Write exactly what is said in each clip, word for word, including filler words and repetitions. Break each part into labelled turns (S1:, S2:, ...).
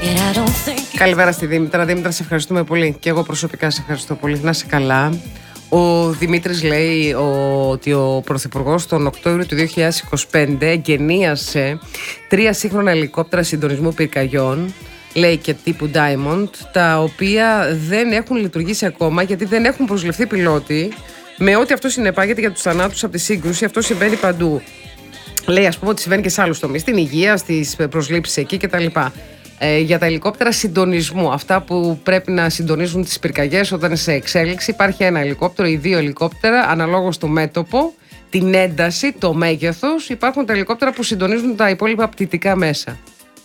S1: Καλημέρα στη Δήμητρα. Δήμητρα, σε ευχαριστούμε πολύ. Και εγώ προσωπικά σε ευχαριστώ πολύ. Να είσαι καλά. Ο Δημήτρης λέει ότι ο Πρωθυπουργός τον Οκτώβριο του δύο χιλιάδες είκοσι πέντε εγκαινίασε τρία σύγχρονα ελικόπτερα συντονισμού πυρκαγιών, λέει, και τύπου Diamond, τα οποία δεν έχουν λειτουργήσει ακόμα γιατί δεν έχουν προσληφθεί πιλότοι, με ό,τι αυτό συνεπάγεται για τους θανάτους από τη σύγκρουση. Αυτό συμβαίνει παντού. Λέει, ας πούμε, ότι συμβαίνει και σε άλλους τομείς, στην υγεία, στις προσλήψεις εκεί κτλ. Ε, για τα ελικόπτερα συντονισμού, αυτά που πρέπει να συντονίζουν τις πυρκαγιές όταν είναι σε εξέλιξη, υπάρχει ένα ελικόπτερο ή δύο ελικόπτερα αναλόγως το μέτωπο, την ένταση, το μέγεθος. Υπάρχουν τα ελικόπτερα που συντονίζουν τα υπόλοιπα πτυτικά μέσα.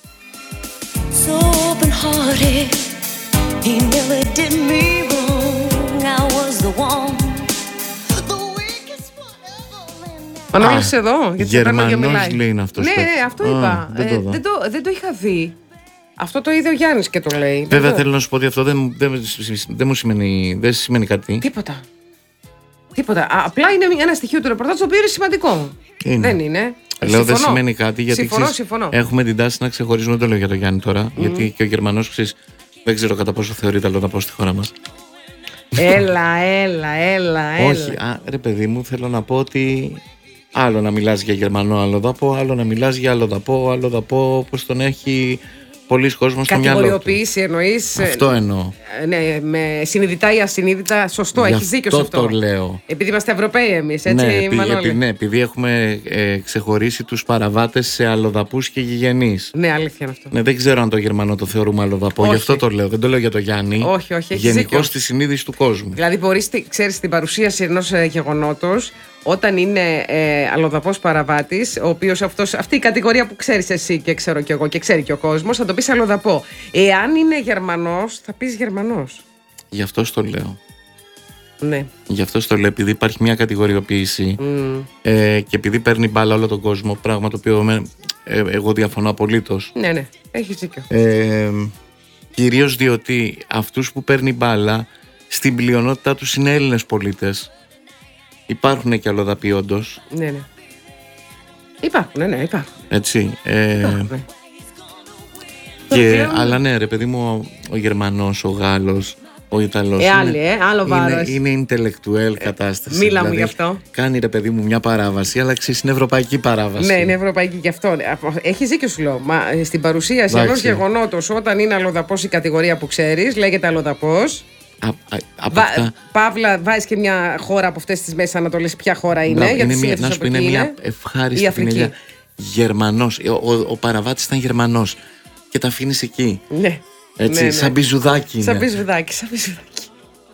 S1: Μανώλης εδώ, γιατί
S2: Γερμανός λέει είναι αυτός.
S1: Ναι, αυτό είπα. Α, δεν, ε, το δεν, το, δεν το είχα δει. Αυτό το είδε ο Γιάννης και το λέει.
S2: Βέβαια, θέλω να σου πω ότι αυτό δεν, δεν, δεν μου σημαίνει, δεν σημαίνει κάτι.
S1: Τίποτα. Τίποτα. Α, απλά είναι ένα στοιχείο του ρεπορτάζ το οποίο είναι σημαντικό.
S2: Είναι.
S1: Δεν είναι.
S2: Λέω δεν σημαίνει κάτι γιατί
S1: συμφωνώ,
S2: ξέρεις,
S1: συμφωνώ.
S2: έχουμε την τάση να ξεχωρίζουμε. Δεν το λέω για τον Γιάννη τώρα. Mm. Γιατί και ο Γερμανός, ξέρεις, δεν ξέρω κατά πόσο θεωρείται αλλοδαπός στη χώρα μας.
S1: Έλα, έλα, έλα, έλα.
S2: Όχι, α, ρε παιδί μου, θέλω να πω ότι άλλο να μιλάς για Γερμανό αλλοδαπό, άλλο να μιλάς για αλλοδαπό, αλλοδαπό όπως τον έχει πολλοί κόσμος στο μυαλό του.
S1: Κατηγοριοποίηση εννοείς.
S2: Αυτό εννοώ.
S1: Ναι, με συνειδητά ή ασυνείδητα. Σωστό,
S2: Γι'
S1: έχεις δίκιο σε αυτό.
S2: Αυτό το λέω.
S1: Επειδή είμαστε Ευρωπαίοι εμείς, έτσι,
S2: ναι, επει,
S1: Μανώλη.
S2: επει, ναι, επειδή έχουμε ε, ξεχωρίσει τους παραβάτες σε αλλοδαπούς και γηγενείς.
S1: Ναι, αλήθεια είναι αυτό.
S2: Ναι, δεν ξέρω αν το Γερμανό το θεωρούμε αλλοδαπό.
S1: Όχι.
S2: Γι' αυτό το λέω. Δεν το λέω για το Γιάννη.
S1: Όχι, όχι.
S2: Γενικώς στη συνείδηση του κόσμου.
S1: Δηλαδή, μπορείς, ξέρεις, την παρουσίαση ενός ε, γεγονότος, όταν είναι ε, αλλοδαπός παραβάτης, ο οποίος αυτός, αυτή η κατηγορία που ξέρεις εσύ και ξέρω κι εγώ και ξέρει και ο κόσμος, θα το πεις αλλοδαπό. Εάν είναι Γερμανός, θα πεις Γερμανός.
S2: Γι' αυτό το λέω.
S1: Ναι.
S2: Γι' αυτό το λέω, επειδή υπάρχει μια κατηγοριοποίηση
S1: Mm.
S2: ε, και επειδή παίρνει μπάλα όλο τον κόσμο, πράγμα το οποίο με, ε, εγώ διαφωνώ απολύτως.
S1: Ναι, ναι, έχεις δίκιο.
S2: Ε, κυρίως διότι αυτούς που παίρνει μπάλα στην πλειονότητά τους είναι Έλληνες πολίτες. Υπάρχουν και αλλοδαποί όντως.
S1: Ναι, ναι. Υπάρχουν, ναι, ναι, υπάρχουν.
S2: Έτσι. Ε,
S1: υπάρχουν, ναι.
S2: Και,
S1: πλέον...
S2: αλλά ναι, ρε παιδί μου, ο, ο Γερμανός, ο Γάλλος, ο Ιταλός.
S1: Ε, άλλη, ε, άλλο βάρος.
S2: Είναι, είναι intellectual κατάσταση.
S1: Μίλα
S2: δηλαδή,
S1: μου γι' αυτό.
S2: Κάνει, ρε παιδί μου, μια παράβαση, αλλά ξέρεις, είναι ευρωπαϊκή παράβαση.
S1: Ναι, είναι ευρωπαϊκή γι' αυτό. Έχεις δίκιο, σου λέω. Μα στην παρουσίαση ενός γεγονότος, όταν είναι αλλοδαπός η κατηγορία που ξέρεις, λέγεται αλλοδαπός.
S2: Α, α,
S1: Βα,
S2: αυτά...
S1: Παύλα, βάζεις και μια χώρα από αυτές τις Μέσες Ανατολές. Ποια χώρα είναι,
S2: Μπράβο,
S1: γιατί
S2: είναι μια, να σου πω, είναι μια ευχάριστη Αφρική. Γερμανός. Ο, ο, ο παραβάτης ήταν Γερμανός. Και τα αφήνεις εκεί.
S1: Ναι.
S2: Έτσι,
S1: ναι, ναι.
S2: σαν μπιζουδάκι είναι.
S1: Σαν μπιζουδάκι, σαν μπιζουδάκι.